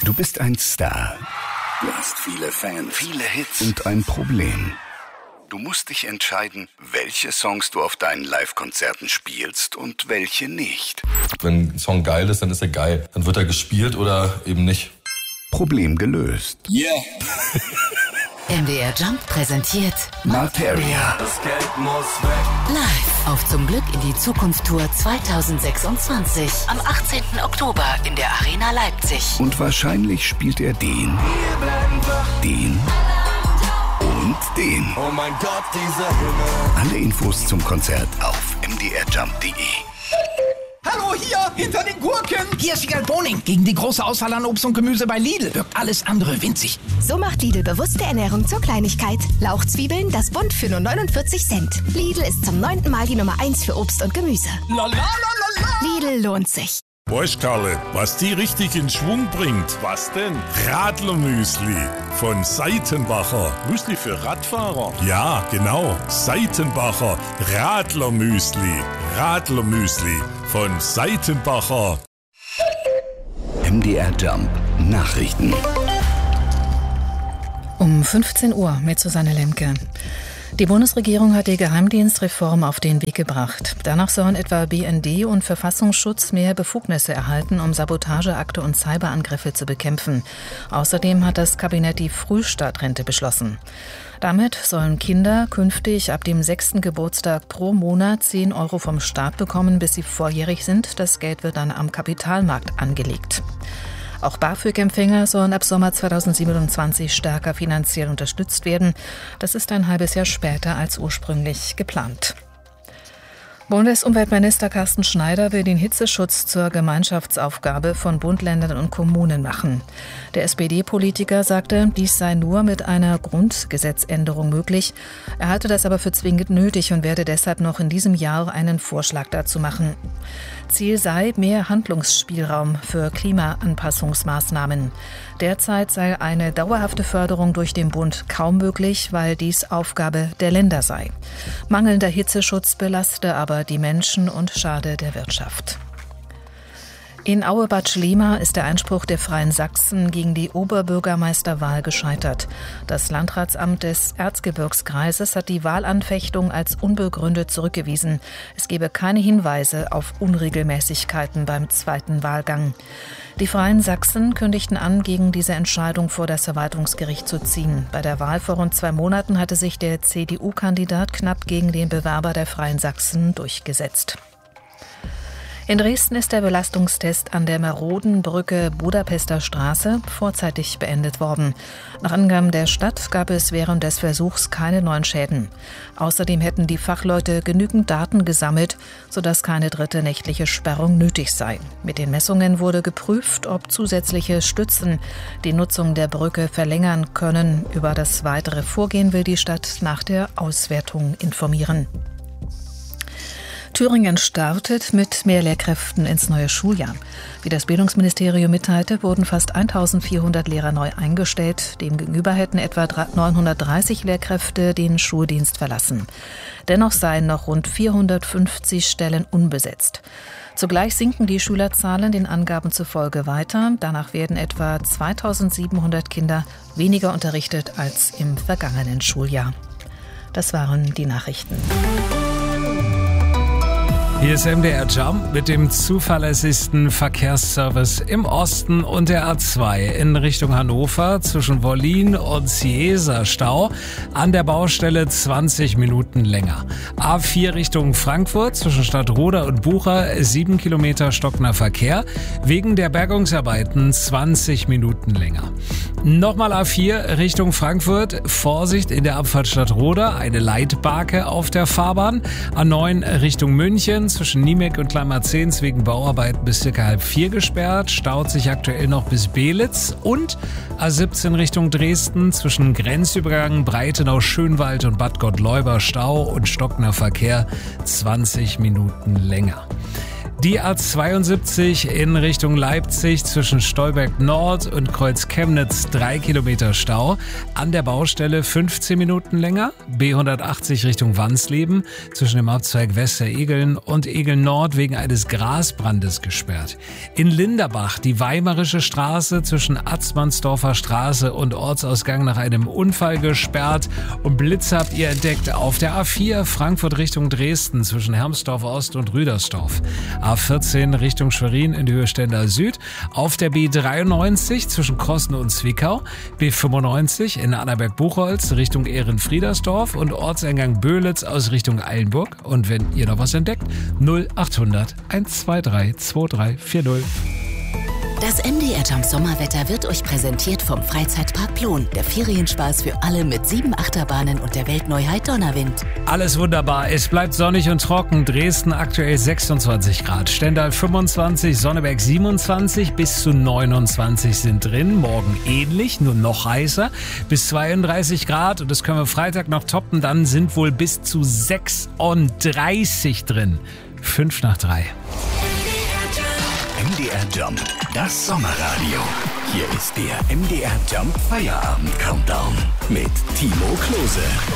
Du bist ein Star. Du hast viele Fans, viele Hits und ein Problem. Du musst dich entscheiden, welche Songs du auf deinen Live-Konzerten spielst und welche nicht. Wenn ein Song geil ist, dann ist er geil. Dann wird er gespielt oder eben nicht. Problem gelöst. Yeah! MDR Jump präsentiert Materia. Das Geld muss weg. live auf Zum Glück in die Zukunft Tour 2026 am 18. Oktober in der Arena Leipzig. Und wahrscheinlich spielt er den und den. Oh mein Gott, dieser Himmel. Alle Infos zum Konzert auf mdrjump.de. Hallo, hier, hinter den Gurken. Hier ist Wiegald Boning. Gegen die große Auswahl an Obst und Gemüse bei Lidl wirkt alles andere winzig. So macht Lidl bewusste Ernährung zur Kleinigkeit. Lauchzwiebeln, das Bund für nur 49 Cent. Lidl ist zum 9. Mal die Nummer 1 für Obst und Gemüse. La la la la la. Lidl lohnt sich. Weißt Karle, was die richtig in Schwung bringt? Was denn? Radlermüsli von Seitenbacher. Müsli für Radfahrer? Ja, genau. Seitenbacher Radlermüsli. Radlermüsli von Seitenbacher. MDR Jump Nachrichten. Um 15 Uhr mit Susanne Lemke. Die Bundesregierung hat die Geheimdienstreform auf den Weg gebracht. Danach sollen etwa BND und Verfassungsschutz mehr Befugnisse erhalten, um Sabotageakte und Cyberangriffe zu bekämpfen. Außerdem hat das Kabinett die Frühstartrente beschlossen. Damit sollen Kinder künftig ab dem 6. Geburtstag pro Monat 10 Euro vom Staat bekommen, bis sie volljährig sind. Das Geld wird dann am Kapitalmarkt angelegt. Auch BAföG-Empfänger sollen ab Sommer 2027 stärker finanziell unterstützt werden. Das ist ein halbes Jahr später als ursprünglich geplant. Bundesumweltminister Carsten Schneider will den Hitzeschutz zur Gemeinschaftsaufgabe von Bund, Ländern und Kommunen machen. Der SPD-Politiker sagte, dies sei nur mit einer Grundgesetzänderung möglich. Er halte das aber für zwingend nötig und werde deshalb noch in diesem Jahr einen Vorschlag dazu machen. Ziel sei mehr Handlungsspielraum für Klimaanpassungsmaßnahmen. Derzeit sei eine dauerhafte Förderung durch den Bund kaum möglich, weil dies Aufgabe der Länder sei. Mangelnder Hitzeschutz belaste aber die Menschen und schade der Wirtschaft. In Aue-Bad Schlema ist der Einspruch der Freien Sachsen gegen die Oberbürgermeisterwahl gescheitert. Das Landratsamt des Erzgebirgskreises hat die Wahlanfechtung als unbegründet zurückgewiesen. Es gebe keine Hinweise auf Unregelmäßigkeiten beim zweiten Wahlgang. Die Freien Sachsen kündigten an, gegen diese Entscheidung vor das Verwaltungsgericht zu ziehen. Bei der Wahl vor rund 2 Monaten hatte sich der CDU-Kandidat knapp gegen den Bewerber der Freien Sachsen durchgesetzt. In Dresden ist der Belastungstest an der maroden Brücke Budapester Straße vorzeitig beendet worden. Nach Angaben der Stadt gab es während des Versuchs keine neuen Schäden. Außerdem hätten die Fachleute genügend Daten gesammelt, sodass keine dritte nächtliche Sperrung nötig sei. Mit den Messungen wurde geprüft, ob zusätzliche Stützen die Nutzung der Brücke verlängern können. Über das weitere Vorgehen will die Stadt nach der Auswertung informieren. Thüringen startet mit mehr Lehrkräften ins neue Schuljahr. Wie das Bildungsministerium mitteilte, wurden fast 1400 Lehrer neu eingestellt. Demgegenüber hätten etwa 930 Lehrkräfte den Schuldienst verlassen. Dennoch seien noch rund 450 Stellen unbesetzt. Zugleich sinken die Schülerzahlen den Angaben zufolge weiter. Danach werden etwa 2700 Kinder weniger unterrichtet als im vergangenen Schuljahr. Das waren die Nachrichten. Hier ist MDR Jump mit dem zuverlässigsten Verkehrsservice im Osten und der A2 in Richtung Hannover zwischen Wollin und Ciesa Stau. An der Baustelle 20 Minuten länger. A4 Richtung Frankfurt zwischen Stadtroda und Bucha 7 Kilometer stockender Verkehr. Wegen der Bergungsarbeiten 20 Minuten länger. Nochmal A4 Richtung Frankfurt. Vorsicht in der Abfahrt Stadtroda. Eine Leitbarke auf der Fahrbahn. A9 Richtung München zwischen Niemek und Kleinmarzens wegen Bauarbeiten bis ca. 3:30 gesperrt, staut sich aktuell noch bis Belitz und A17 Richtung Dresden zwischen Grenzübergang Breitenau-Schönwald und Bad Gottleuba Stau und stockender Verkehr 20 Minuten länger. Die A72 in Richtung Leipzig zwischen Stolberg Nord und Kreuz Chemnitz 3 Kilometer Stau. An der Baustelle 15 Minuten länger. B180 Richtung Wansleben zwischen dem Abzweig Wester-Egeln und Egeln Nord wegen eines Grasbrandes gesperrt. In Linderbach die Weimarische Straße zwischen Atzmannsdorfer Straße und Ortsausgang nach einem Unfall gesperrt. Und Blitze habt ihr entdeckt auf der A4 Frankfurt Richtung Dresden zwischen Hermsdorf Ost und Rüdersdorf. A14 Richtung Schwerin in die Höhe Stendal Süd, auf der B93 zwischen Krossen und Zwickau, B95 in Annaberg-Buchholz Richtung Ehrenfriedersdorf und Ortseingang Böhlitz aus Richtung Eilenburg. Und wenn ihr noch was entdeckt, 0800 123 2340. Das MDR Jump Sommerwetter wird euch präsentiert vom Freizeitpark Plon. Der Ferienspaß für alle mit 7 Achterbahnen und der Weltneuheit Donnerwind. Alles wunderbar. Es bleibt sonnig und trocken. Dresden aktuell 26 Grad. Stendal 25, Sonneberg 27, bis zu 29 sind drin. Morgen ähnlich, nur noch heißer. Bis 32 Grad. Und das können wir Freitag noch toppen. Dann sind wohl bis zu 36 drin. 5 nach 3. MDR Jump, das Sommerradio. Hier ist der MDR Jump Feierabend Countdown mit Timo Klose.